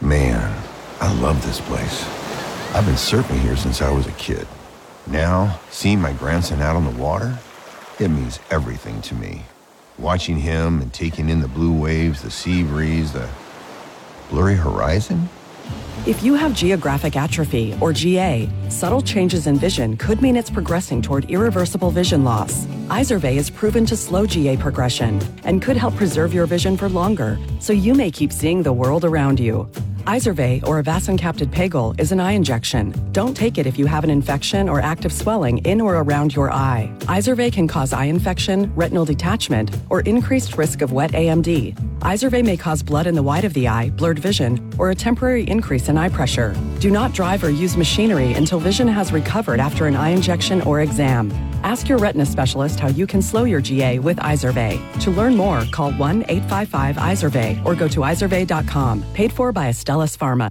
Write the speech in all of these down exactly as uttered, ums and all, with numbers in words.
Man, I love this place. I've been surfing here since I was a kid. Now, seeing my grandson out on the water, it means everything to me. Watching him and taking in the blue waves, the sea breeze, the blurry horizon. If you have geographic atrophy, or G A, subtle changes in vision could mean it's progressing toward irreversible vision loss. Izervay is proven to slow G A progression and could help preserve your vision for longer, so you may keep seeing the world around you. Izervay, or avacincaptad pegol, is an eye injection. Don't take it if you have an infection or active swelling in or around your eye. Izervay can cause eye infection, retinal detachment, or increased risk of wet A M D. Izervay may cause blood in the white of the eye, blurred vision, or a temporary increase in eye pressure. Do not drive or use machinery until vision has recovered after an eye injection or exam. Ask your retina specialist how you can slow your G A with Izervay. To learn more, call one eight five five Izervay or go to izervay dot com. Paid for by Astellas Pharma.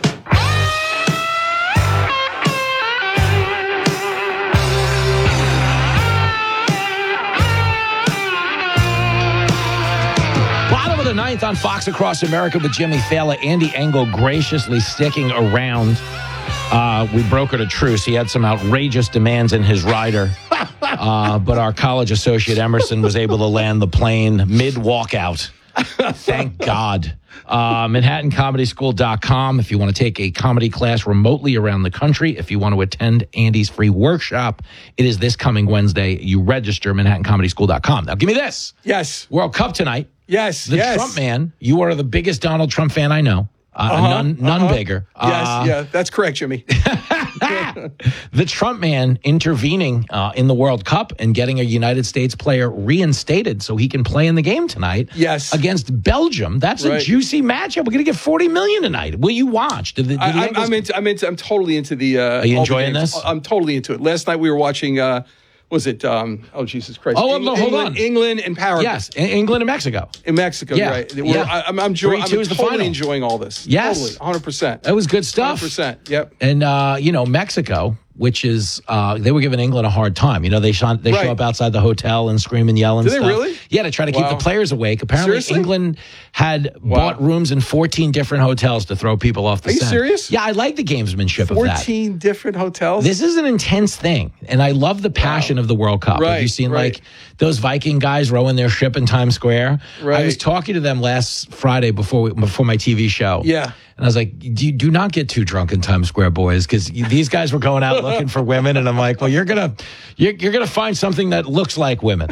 Bottom of the ninth on Fox Across America with Jimmy Fallon. Andy Engel graciously sticking around. Uh, we brokered a truce. He had some outrageous demands in his rider. Uh, but our college associate Emerson was able to land the plane mid-walkout. Thank God. Uh, Manhattan Comedy School dot com if you want to take a comedy class remotely around the country. If you want to attend Andy's free workshop, it is this coming Wednesday. You register, Manhattan Comedy School dot com. Now, give me this. Yes. World Cup tonight. Yes, The yes. Trump man. You are the biggest Donald Trump fan I know. Uh, Uh-huh, none none uh-huh. bigger. Yes, Uh, yeah, that's correct, Jimmy. The Trump man intervening uh, in the World Cup and getting a United States player reinstated so he can play in the game tonight. Yes. Against Belgium. That's a Right. juicy matchup. We're going to get forty million dollars tonight. Will you watch? Did the, did the I, I'm, Engels- I'm into. I'm into. I'm totally into the. Uh, Are you all the enjoying games. this? I'm totally into it. Last night we were watching. Uh, was it? Um, oh Jesus Christ! Oh, Eng- no, hold England, on. England and Paraguay. Yes, in England and Mexico. In Mexico, Yeah, right? We're, yeah. I, I'm, I'm, enjoy, I'm three two is the totally final. enjoying all this. Yes. totally, one hundred percent. That was good one stuff. hundred percent. Yep. And, uh, you know, Mexico, which is, uh, they were giving England a hard time. You know, they, shot, they Right. show up outside the hotel and scream and yell and Do they stuff. really? Yeah, to try to keep Wow. the players awake. Apparently, Seriously? England had Wow. bought rooms in fourteen different hotels to throw people off the Are you scent. serious? Yeah, I like the gamesmanship of that. Fourteen different hotels. This is an intense thing, and I love the passion of the World Cup. Have Right, you seen right. like those Viking guys rowing their ship in Times Square? I Right. was talking to them last Friday before we, before my T V show. Yeah. And I was like, do, do not get too drunk in Times Square, boys, because these guys were going out looking for women, and I'm like, well, you're gonna you're, you're gonna find something that looks like women.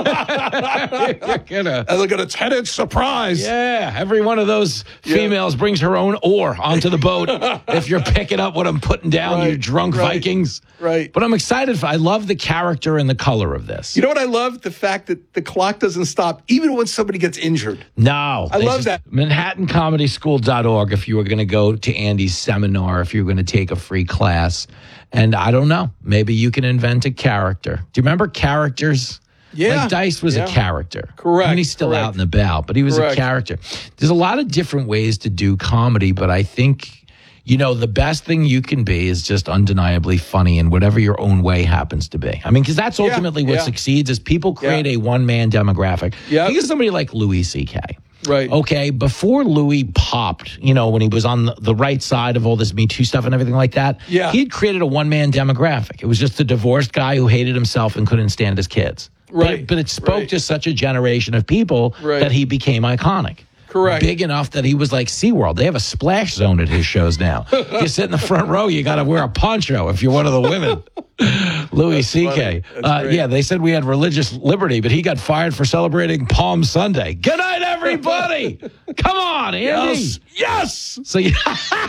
You're gonna. And look at a ten-inch surprise. Yeah, every one of those females brings her own oar onto the boat. If you're picking up what I'm putting down, Right, you drunk right, Vikings. right. But I'm excited. For, I love the character and the color of this. You know what I love? The fact that the clock doesn't stop even when somebody gets injured. No. I they love just- that. Manhattan Comedy School dot org if you were going to go to Andy's seminar, if you were going to take a free class. And I don't know, maybe you can invent a character. Do you remember characters? Yeah. Like Dice was Yeah. a character. Correct, I mean, he's still correct. out and about, but he was Correct. a character. There's a lot of different ways to do comedy, but I think, you know, the best thing you can be is just undeniably funny in whatever your own way happens to be. I mean, because that's ultimately what yeah. succeeds is people create Yeah. a one-man demographic. Yep. Think of somebody like Louis C K. Right. Okay, before Louis popped, you know, when he was on the, the right side of all this Me Too stuff and everything like that, Yeah. he had created a one-man demographic. It was just a divorced guy who hated himself and couldn't stand his kids. But Right, it, but it spoke right. to such a generation of people Right. that he became iconic. Correct. Big enough that he was like SeaWorld. They have a splash zone at his shows now. You sit in the front row, you got to wear a poncho if you're one of the women. Louis C K. funny. That's Uh, great. yeah, they said we had religious liberty, but he got fired for celebrating Palm Sunday. Good night, everybody. Come on, Andy. Yes. Yes. So, you,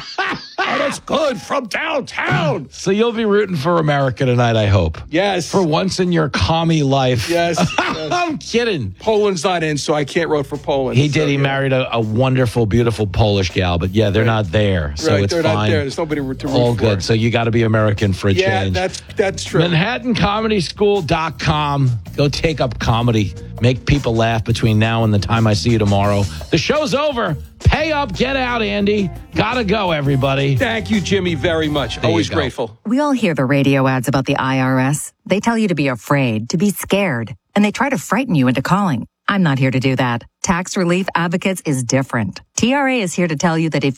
That's good from downtown. so you'll be rooting for America tonight, I hope. Yes. For once in your commie life. Yes. yes. I'm kidding. Poland's not in, so I can't vote for Poland. He So, did. He yeah. married a, a wonderful, beautiful Polish gal, but yeah, they're Right. not there. So right, it's they're fine. not there. There's nobody to root All for. good. So you got to be American for a yeah, change. that's that's true. Manhattan Comedy School dot com. Go take up comedy. Make people laugh between now and the time I see you tomorrow. The show's over. Pay up. Get out, Andy. Gotta go, everybody. Thank you, Jimmy, very much. There you Always go. grateful. We all hear the radio ads about the I R S. They tell you to be afraid, to be scared, and they try to frighten you into calling. I'm not here to do that. Tax Relief Advocates is different. T R A is here to tell you that if